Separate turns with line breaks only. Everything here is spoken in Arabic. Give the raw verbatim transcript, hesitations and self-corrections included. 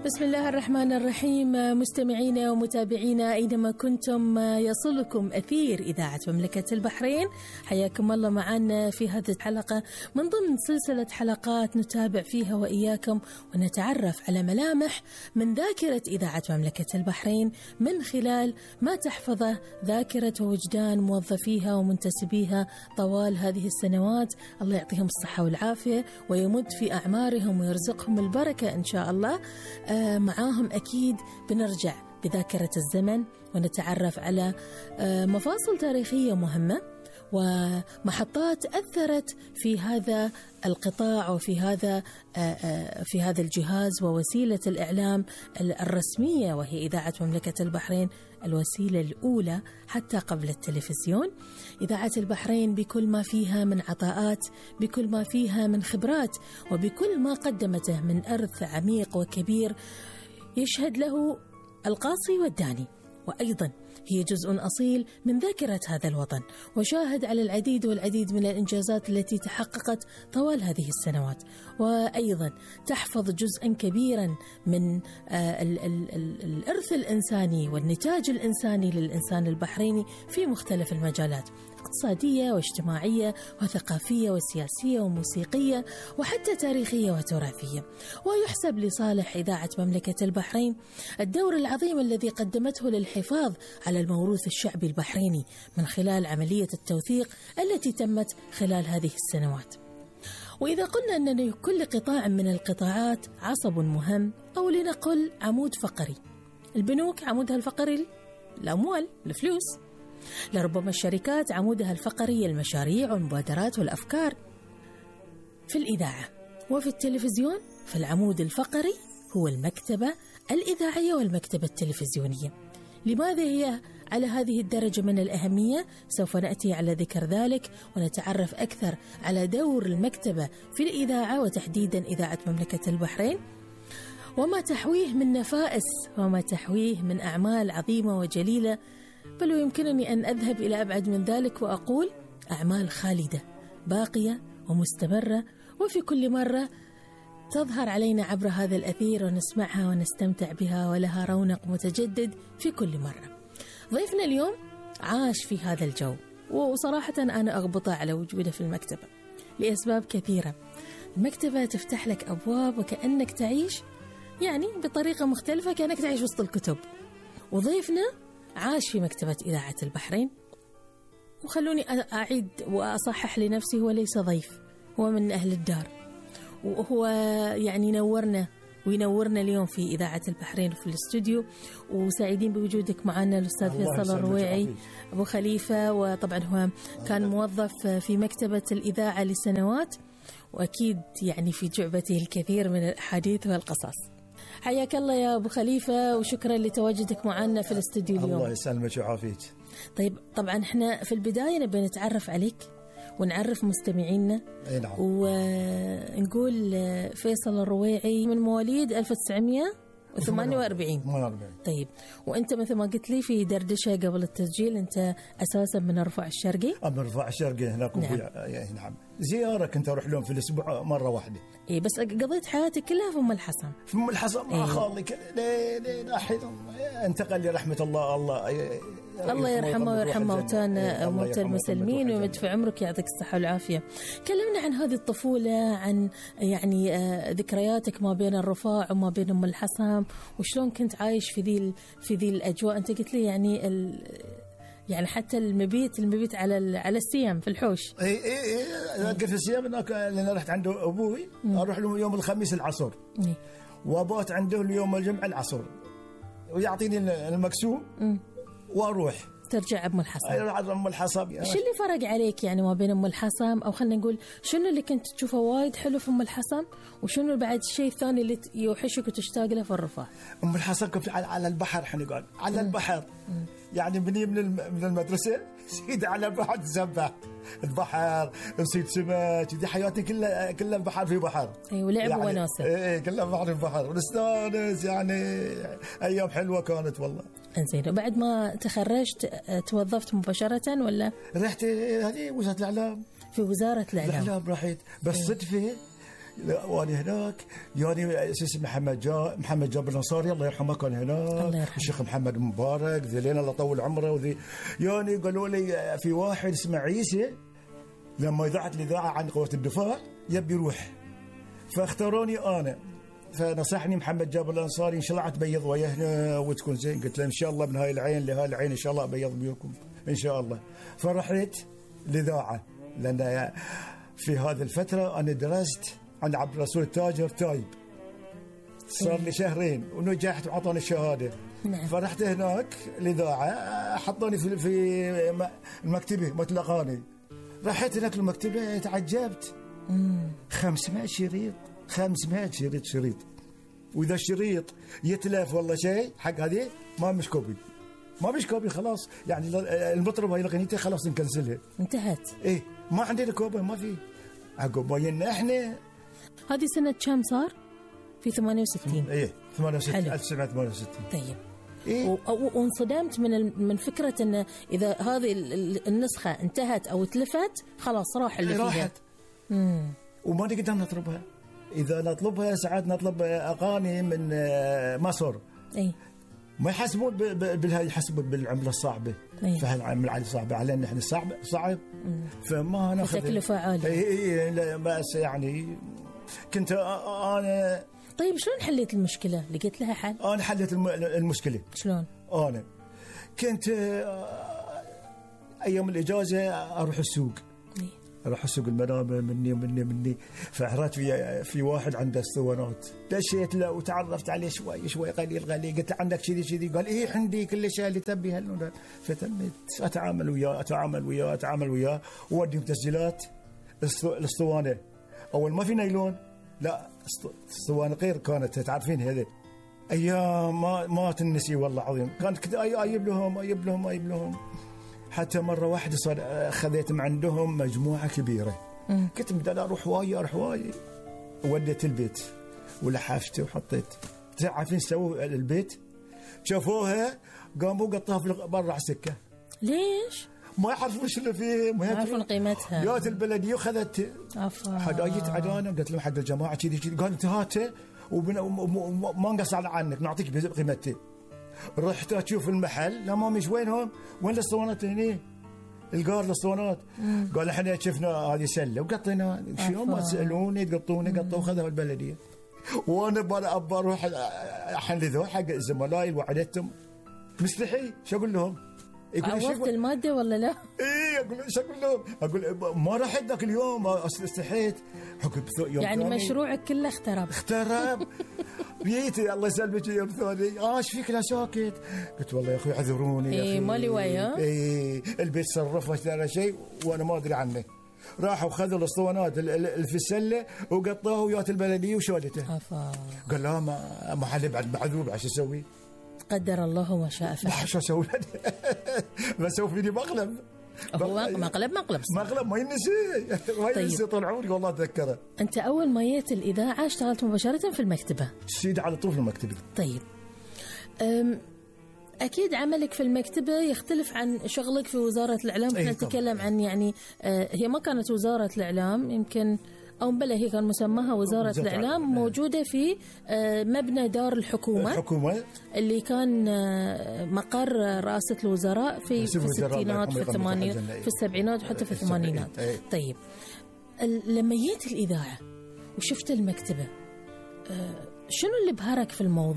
بسم الله الرحمن الرحيم. مستمعينا ومتابعينا أينما كنتم، يصلكم أثير إذاعة مملكة البحرين. حياكم الله معنا في هذه الحلقة من ضمن سلسلة حلقات نتابع فيها وإياكم ونتعرف على ملامح من ذاكرة إذاعة مملكة البحرين من خلال ما تحفظه ذاكرة ووجدان موظفيها ومنتسبيها طوال هذه السنوات. الله يعطيهم الصحة والعافية ويمد في أعمارهم ويرزقهم البركة إن شاء الله. آه معاهم أكيد بنرجع بذاكرة الزمن ونتعرف على آه مفاصل تاريخية مهمة ومحطات أثرت في هذا القطاع وفي هذا آه آه في هذا الجهاز ووسيلة الإعلام الرسمية، وهي إذاعة مملكة البحرين، الوسيلة الأولى حتى قبل التلفزيون. إذاعة البحرين بكل ما فيها من عطاءات، بكل ما فيها من خبرات، وبكل ما قدمته من إرث عميق وكبير يشهد له القاصي والداني، وأيضا هي جزء أصيل من ذاكرة هذا الوطن، وشاهد على العديد والعديد من الإنجازات التي تحققت طوال هذه السنوات، وأيضا تحفظ جزءا كبيرا من آه ال ال ال الإرث الإنساني والنتاج الإنساني للإنسان البحريني في مختلف المجالات، اقتصادية واجتماعية وثقافية وسياسية وموسيقية وحتى تاريخية وتراثية. ويحسب لصالح إذاعة مملكة البحرين الدور العظيم الذي قدمته للحفاظ على الموروث الشعبي البحريني من خلال عملية التوثيق التي تمت خلال هذه السنوات. وإذا قلنا أن لكل قطاع من القطاعات عصب مهم، أو لنقل عمود فقري، البنوك عمودها الفقري الأموال الفلوس، لربما الشركات عمودها الفقري المشاريع والمبادرات والأفكار. في الإذاعة وفي التلفزيون فالعمود الفقري هو المكتبة الإذاعية والمكتبة التلفزيونية. لماذا هي على هذه الدرجة من الأهمية؟ سوف نأتي على ذكر ذلك ونتعرف أكثر على دور المكتبة في الإذاعة وتحديدا إذاعة مملكة البحرين، وما تحويه من نفائس وما تحويه من أعمال عظيمة وجليلة، بل ويمكنني أن أذهب إلى أبعد من ذلك وأقول أعمال خالدة باقية ومستمرة، وفي كل مرة تظهر علينا عبر هذا الأثير ونسمعها ونستمتع بها، ولها رونق متجدد في كل مرة. ضيفنا اليوم عاش في هذا الجو، وصراحة أنا أغبطه على وجوده في المكتبة لأسباب كثيرة. المكتبة تفتح لك أبواب وكأنك تعيش يعني بطريقة مختلفة، كأنك تعيش وسط الكتب. وضيفنا عاش في مكتبة إذاعة البحرين، وخلوني أعيد وأصحح لنفسي، هو ليس ضيف، هو من أهل الدار، وهو يعني نورنا وينورنا اليوم في إذاعة البحرين في الاستوديو، وسعيدين بوجودك معنا الأستاذ فيصل الرويعي أبو خليفة. وطبعا هو كان موظف في مكتبة الإذاعة لسنوات، وأكيد يعني في جعبته الكثير من الأحاديث والقصص. حياك الله يا أبو خليفة، وشكرا لتواجدك معنا في الاستوديو اليوم.
الله يسلمك ويعافيك.
طيب طبعا احنا في البداية نبي نتعرف عليك ونعرف مستمعينا.
نعم.
ونقول فيصل الرويعي من مواليد ألف وتسعمائة وثمانية وأربعين. طيب، وانت مثل ما قلت لي في دردشة قبل التسجيل، انت اساسا من الرفاع الشرقي.
من الرفاع الشرقي هناك. نعم. نعم. زيارة كنت اروح لهم في الاسبوع مرة واحدة.
اي بس قضيت حياتك كلها في ام الحسن.
في ام الحسن ما خالي ليه ليه لاحظ انتقل لرحمة الله. الله
الله يرحمه ويرحم موتانا موتى المسلمين ويمد في عمرك، يعطيك الصحة والعافية. كلمنا عن هذه الطفولة، عن يعني ذكرياتك ما بين الرفاع وما بين ام الحسن، وشلون كنت عايش في ذي في ذي الأجواء. أنت قلت لي يعني ال يعني حتى المبيت المبيت على على السيام في الحوش.
اي اي اي قلت في السيام هناك، لأن رحت عنده أبوي أروح له يوم الخميس العصر، وأبوت عنده اليوم الجمعة العصر، ويعطيني المكسوم وأروح
ترجع أم الحسن.
أيوة أم الحسن.
شو اللي فرق عليك يعني ما بين أم الحسن، أو خلنا نقول شنو اللي كنت تشوفه وايد حلو في أم الحسن، وشنو بعد الشيء الثاني اللي يوحشك وتشتاق له في الرفاه؟
أم الحسن كنت على البحر، حنا نقول على مم. البحر مم. يعني بني من من المدرسة سيد على البحر تسبح البحر وصيد سمك، دي حياتي كلها كلها بحر في بحر.
اي ولعب
يعني
وناسه.
اي كلها بحر في بحر ونستانس، يعني ايام حلوه كانت والله.
انزين، وبعد ما تخرجت توظفت مباشره ولا
رحت هذه وزاره الاعلام؟
في وزاره الاعلام.
الاعلام رحت، بس صدفه وانا هناك يعني اساس محمد جا محمد جابر الانصاري الله يرحمه كان هناك، الشيخ محمد مبارك ذلين الله يطول عمره وذي، يعني قالوا لي في واحد اسمه عيسى لما اذاعت الاذاعه عن قوه الدفاع يبي يروح، فاختاروني انا، فنصحني محمد جابر الانصاري ان شاء الله تبيض ويانا وتكون زين، قلت له ان شاء الله من هاي العين لهاي العين ان شاء الله ابيض بيكم ان شاء الله. فرحت الاذاعه لان في هذه الفتره انا درست عند عبد الرسول التاجر تايب، صار لي شهرين ونجحت وعطوني الشهاده.
نعم.
فرحت هناك الاذاعه حطوني في في المكتبه مطلقاني، رحت هناك المكتبه تعجبت. خمسمائة شريط خمسمائة شريط شريط واذا الشريط يتلف والله شيء حق هذه ما مش كوبي ما مش كوبي خلاص، يعني المطرب هاي الاغنيتين خلاص نكنسلها انتهت. ايه ما عندنا كوبي ما في عقب ويانا احنا.
هذه سنه كم صار؟ في ثمانية وستين.
ايه ثمانية وستين ألف وتسعمائة وثمانية وستين.
طيب.
إيه؟
وانصدمت من من فكره ان اذا هذه النسخه انتهت او تلفت خلاص راح اللي فيها.
راحت. امم وما نقدر نطلبها، اذا نطلبها ساعات نطلب اغاني من مصر.
اي
ما يحسبون بالهاي، يحسبون بالعمله الصعبه. فهالعمله صعبه علينا احنا صعب صعب مم. فما ناخذ
تكلفه عاليه.
اي اي بس يعني كنت انا.
طيب شلون حليت المشكله؟ لقيت لها حل؟
انا حليت المشكله.
شلون؟
انا كنت ايام الاجازه اروح السوق. إيه؟ اروح السوق المنامه مني ومني مني فعرفت في في واحد عنده اسطوانات، دشيت له وتعرفت عليه شوي شوي قليل قليل، قلت له عندك كذي كذي؟ قال ايه عندي كل شيء اللي تبي هالنوع. فتمت اتعامل وياه اتعامل وياه اتعامل وياه ووديهم تسجيلات الاسطوانه. اول ما في نايلون، لا اسطوانه غير كانت تعرفين هذه ايام ما ما تنسي والله عظيم. كانت كذا اجيب لهم اجيب لهم اجيب لهم حتى مره واحده صار خذيت من عندهم مجموعه كبيره. م. كنت بدل اروح واي اروح واي وديت البيت ولحفته وحطيت. عارفين سووا البيت؟ شافوها قاموا قطوها برا على السكه.
ليش؟
ما يعرفون شنو فيه، ما
يعرفون قيمتها.
جات البلديه وخذت حدايت عدانا، قلت لهم حق الجماعه كذي كذي، قالوا انت هاته وما نقص عنك نعطيك بقيمته. رحت اشوف المحل، لا مامي وينهم؟ وين الاسطوانات هني؟ القار الاسطوانات. قال احنا شفنا هذه سله وقطينا، شو ما تسالوني تقطوني قطوا وخذوا البلديه. وانا بروح احلذوا حق زملائي وعدتهم مستحي، شو اقول لهم؟
عوضت الماده ولا لا؟
ايه اقول ايش اقول لهم؟ اقول ما رحت ذاك اليوم استحيت. يوم
يعني مشروعك كله اخترب.
اخترب. بيتي الله يسلمك يوم ثاني، اه ايش فيك لا ساكت؟ قلت والله يا اخوي اعذروني يا اخي.
ايه مالي وياه.
ايه البيت صرفه اشترى شيء وانا ما ادري عنه. راحوا خذوا الاسطوانات اللي في السله وقطوها ويات البلديه وشالته. قال لا ما محل بعد معذوب عشان اسوي؟
قدر الله ما شاء فعل.
شو اسوي؟ بسوي فيني مقلب.
هو مقلب مقلب
مقلب ما ينسي ما ينسي طول عمري والله اتذكره.
انت اول ما جيت الاذاعه اشتغلت مباشره في المكتبه؟
سيدي على طول في المكتبه.
طيب اكيد عملك في المكتبه يختلف عن شغلك في وزاره الاعلام. احنا نتكلم عن يعني هي ما كانت وزاره الاعلام، يمكن أو بلا هي كان مسماها وزارة الإعلام، موجودة في مبنى دار الحكومة
الحكومة
اللي كان مقر رئاسة الوزراء في في الستينات في الثمانينات في السبعينات وحتى في الثمانينات. طيب لما جيت الإذاعة وشفت المكتبة شنو اللي بهرك في الموضوع؟